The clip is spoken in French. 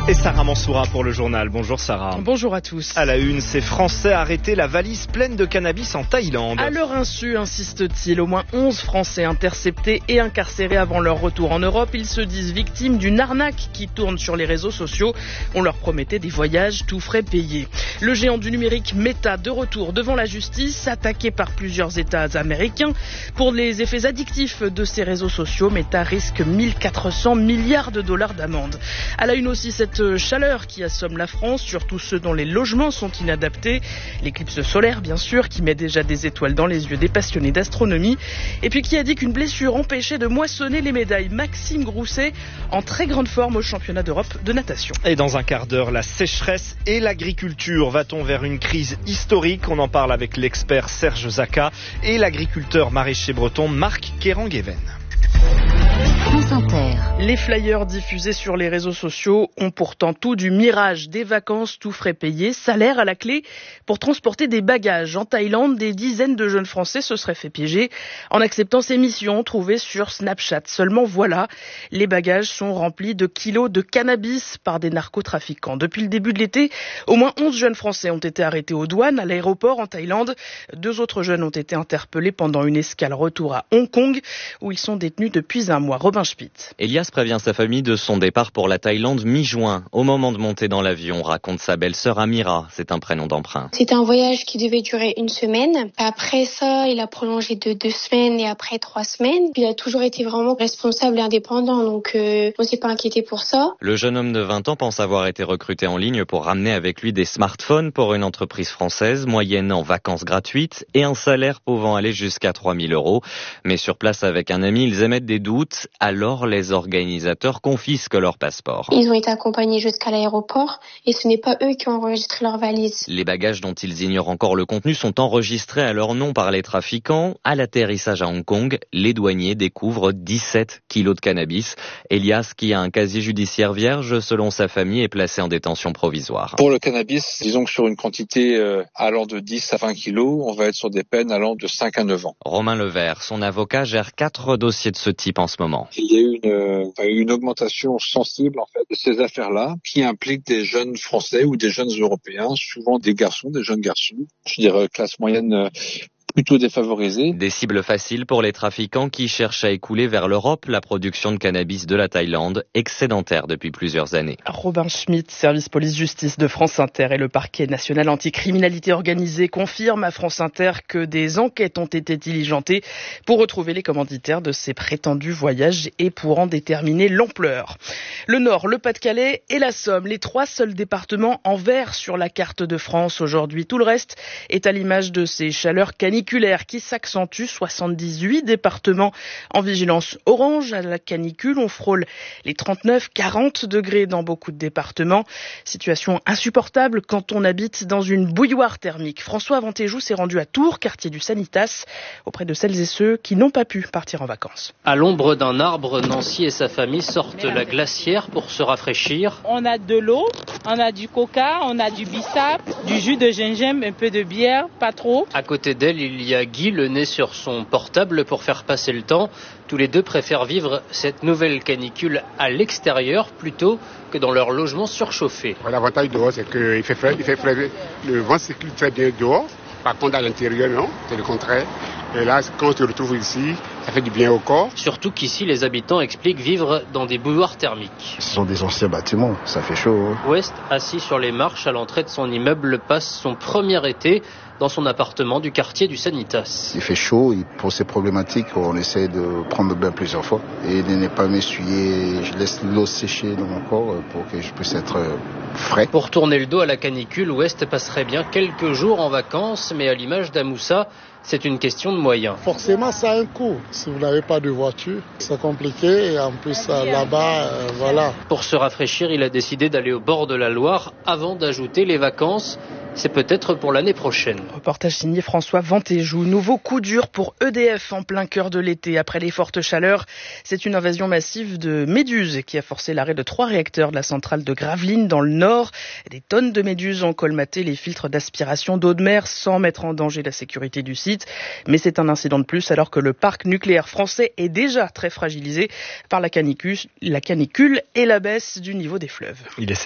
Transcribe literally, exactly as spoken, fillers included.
Et Sarah Mansoura pour le journal. Bonjour Sarah. Bonjour à tous. À la une, ces Français arrêtés, la valise pleine de cannabis en Thaïlande. À leur insu, insiste-t-il, au moins onze Français interceptés et incarcérés avant leur retour en Europe. Ils se disent victimes d'une arnaque qui tourne sur les réseaux sociaux. On leur promettait des voyages tout frais payés. Le géant du numérique Meta de retour devant la justice, attaqué par plusieurs États américains. Pour les effets addictifs de ces réseaux sociaux, Meta risque mille quatre cents milliards de dollars d'amende. À la une aussi, cette chaleur qui assomme la France, surtout ceux dont les logements sont inadaptés. L'éclipse solaire, bien sûr, qui met déjà des étoiles dans les yeux des passionnés d'astronomie. Et puis qui a dit qu'une blessure empêchait de moissonner les médailles. Maxime Grousset, en très grande forme au championnat d'Europe de natation. Et dans un quart d'heure, la sécheresse et l'agriculture. Va-t-on vers une crise historique? On en parle avec l'expert Serge Zaka et l'agriculteur maraîcher breton Marc Kerangueven. France Inter. Les flyers diffusés sur les réseaux sociaux ont pourtant tout du mirage, des vacances tout frais payés, salaire à la clé pour transporter des bagages. En Thaïlande, des dizaines de jeunes Français se seraient fait piéger en acceptant ces missions trouvées sur Snapchat. Seulement voilà, les bagages sont remplis de kilos de cannabis par des narcotrafiquants. Depuis le début de l'été, au moins onze jeunes Français ont été arrêtés aux douanes, à l'aéroport en Thaïlande. Deux autres jeunes ont été interpellés pendant une escale retour à Hong Kong, où ils sont détenus depuis un mois. Robin Schmitt. Elias prévient sa famille de son départ pour la Thaïlande mi-juin. Au moment de monter dans l'avion, raconte sa belle-sœur Amira, c'est un prénom d'emprunt. C'était un voyage qui devait durer une semaine. Après ça, il a prolongé de deux semaines et après trois semaines. Il a toujours été vraiment responsable et indépendant, donc euh, on s'est pas inquiété pour ça. Le jeune homme de vingt ans pense avoir été recruté en ligne pour ramener avec lui des smartphones pour une entreprise française, moyennant vacances gratuites et un salaire pouvant aller jusqu'à trois mille euros. Mais sur place avec un ami, ils émettent des doutes. Alors les organisateurs confisquent leur passeport. Ils ont été accompagnés jusqu'à l'aéroport et ce n'est pas eux qui ont enregistré leur valise. Les bagages dont ils ignorent encore le contenu sont enregistrés à leur nom par les trafiquants. À l'atterrissage à Hong Kong, les douaniers découvrent dix-sept kilos de cannabis. Elias, qui a un casier judiciaire vierge, selon sa famille, est placé en détention provisoire. Pour le cannabis, disons que sur une quantité euh, allant de dix à vingt kilos, on va être sur des peines allant de cinq à neuf ans. Romain Levert, son avocat, gère quatre dossiers de ce type en ce moment. Il y a eu une, euh, une augmentation sensible en fait de ces affaires-là qui impliquent des jeunes Français ou des jeunes Européens, souvent des garçons, des jeunes garçons, je dirais classe moyenne euh, plutôt défavorisés. Des cibles faciles pour les trafiquants qui cherchent à écouler vers l'Europe la production de cannabis de la Thaïlande, excédentaire depuis plusieurs années. Robin Schmitt, service police-justice de France Inter et le parquet national anticriminalité organisée confirment à France Inter que des enquêtes ont été diligentées pour retrouver les commanditaires de ces prétendus voyages et pour en déterminer l'ampleur. Le Nord, le Pas-de-Calais et la Somme, les trois seuls départements en vert sur la carte de France aujourd'hui. Tout le reste est à l'image de ces chaleurs caniculaires qui s'accentue, soixante-dix-huit départements en vigilance orange à la canicule. On frôle les trente-neuf à quarante degrés dans beaucoup de départements. Situation insupportable quand on habite dans une bouilloire thermique. François Aventéjou s'est rendu à Tours, quartier du Sanitas, auprès de celles et ceux qui n'ont pas pu partir en vacances. À l'ombre d'un arbre, Nancy et sa famille sortent la glacière pour se rafraîchir. On a de l'eau, on a du coca, on a du bissap, du jus de gingembre, un peu de bière, pas trop. À côté d'elle, il y a Guy, le nez sur son portable pour faire passer le temps. Tous les deux préfèrent vivre cette nouvelle canicule à l'extérieur plutôt que dans leur logement surchauffé. L'avantage dehors, c'est qu'il fait frais, il fait frais. Le vent circule très bien dehors. Par contre, à l'intérieur, non, c'est le contraire. Et là, quand on se retrouve ici, ça fait du bien au corps. Surtout qu'ici, les habitants expliquent vivre dans des bouilloires thermiques. Ce sont des anciens bâtiments, ça fait chaud. Hein. West, assis sur les marches à l'entrée de son immeuble, passe son premier été dans son appartement du quartier du Sanitas. Il fait chaud, pour ces problématiques, on essaie de prendre le bain plusieurs fois et de ne pas m'essuyer. Je laisse l'eau sécher dans mon corps pour que je puisse être frais. Pour tourner le dos à la canicule, West passerait bien quelques jours en vacances, mais à l'image d'Amoussa, c'est une question de moyens. Forcément, ça a un coût. Si vous n'avez pas de voiture, c'est compliqué. Et en plus, là-bas, euh, voilà. Pour se rafraîchir, il a décidé d'aller au bord de la Loire avant d'ajouter les vacances. C'est peut-être pour l'année prochaine. Reportage signé François Ventéjou. Nouveau coup dur pour E D F en plein cœur de l'été. Après les fortes chaleurs, c'est une invasion massive de méduses qui a forcé l'arrêt de trois réacteurs de la centrale de Gravelines dans le Nord. Des tonnes de méduses ont colmaté les filtres d'aspiration d'eau de mer sans mettre en danger la sécurité du site. Mais c'est un incident de plus alors que le parc nucléaire français est déjà très fragilisé par la canicule, la canicule et la baisse du niveau des fleuves. Il est